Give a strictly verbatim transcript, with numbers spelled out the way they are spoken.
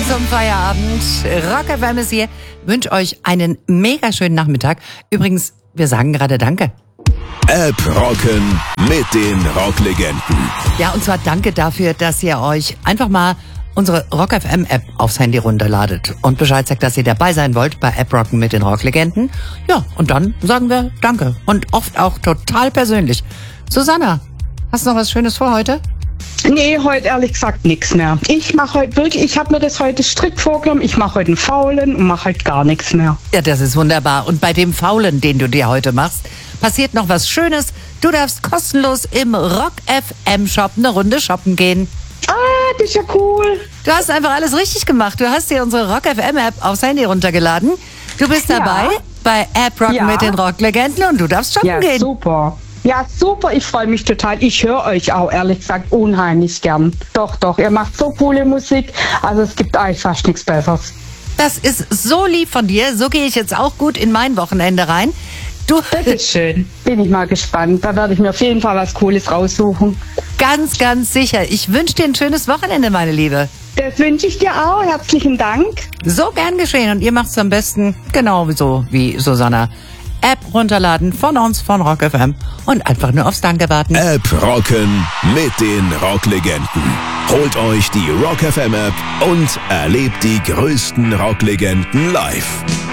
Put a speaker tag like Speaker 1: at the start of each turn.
Speaker 1: zum Feierabend. Rock F M ist hier. Wünsche euch einen mega schönen Nachmittag. Übrigens, wir sagen gerade Danke.
Speaker 2: App rocken mit den Rocklegenden.
Speaker 1: Ja, und zwar danke dafür, dass ihr euch einfach mal unsere Rock F M App aufs Handy runterladet und Bescheid sagt, dass ihr dabei sein wollt bei App rocken mit den Rocklegenden. Ja, und dann sagen wir Danke. Und oft auch total persönlich. Susanna, hast du noch was Schönes vor heute?
Speaker 3: Nee, heute ehrlich gesagt nichts mehr. Ich mache heute wirklich, ich habe mir das heute strikt vorgenommen, ich mache heute einen Faulen und mache heute gar nichts mehr.
Speaker 1: Ja, das ist wunderbar. Und bei dem Faulen, den du dir heute machst, passiert noch was Schönes. Du darfst kostenlos im Rock F M Shop eine Runde shoppen gehen.
Speaker 3: Ah, das ist ja cool.
Speaker 1: Du hast einfach alles richtig gemacht. Du hast dir unsere Rock F M App aufs Handy runtergeladen. Du bist dabei
Speaker 3: Ja.
Speaker 1: bei App Rock
Speaker 3: Ja.
Speaker 1: mit den Rocklegenden und du darfst shoppen
Speaker 3: Ja,
Speaker 1: gehen.
Speaker 3: super. Ja, super, ich freue mich total. Ich höre euch auch ehrlich gesagt unheimlich gern. Doch, doch, ihr macht so coole Musik. Also es gibt eigentlich fast nichts Besseres.
Speaker 1: Das ist so lieb von dir. So gehe ich jetzt auch gut in mein Wochenende rein. Du,
Speaker 3: Das ist schön. Bin ich mal gespannt. Da werde ich mir auf jeden Fall was Cooles raussuchen.
Speaker 1: ganz, ganz sicher. Ich wünsche dir ein schönes Wochenende, meine Liebe.
Speaker 3: Das wünsche ich dir auch. Herzlichen Dank.
Speaker 1: So gern geschehen. Und ihr macht es am besten genau so wie Susanna. App runterladen von uns, von Rock F M und einfach nur aufs Danke warten.
Speaker 2: App rocken mit den Rocklegenden. Holt euch die Rock F M App und erlebt die größten Rocklegenden live.